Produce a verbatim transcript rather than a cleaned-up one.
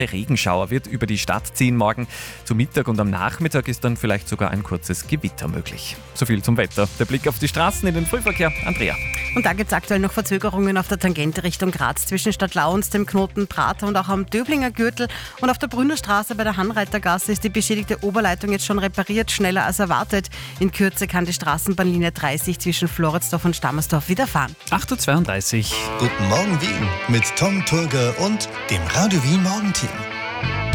Regenschauer wird über die Stadt ziehen morgen. Zu Mittag und am Nachmittag ist dann vielleicht sogar ein kurzes Gewitter möglich. So viel zum Wetter. Der Blick auf die Straßen in den Frühverkehr. Andrea. Und da gibt es aktuell noch Verzögerungen auf der Tangente Richtung Graz zwischen Stadtlau und dem Knoten Prater und auch am Döblinger Gürtel. Und auf der Brünner Straße bei der Hanreitergasse ist die beschädigte Oberleitung jetzt schon repariert, schneller als erwartet. In Kürze kann die Straßenbahnlinie dreißig zwischen Floridsdorf und Stammersdorf wieder fahren. acht Uhr zweiunddreißig. Guten Morgen Wien mit Tom Turger und dem Radio Wien Morgenteam.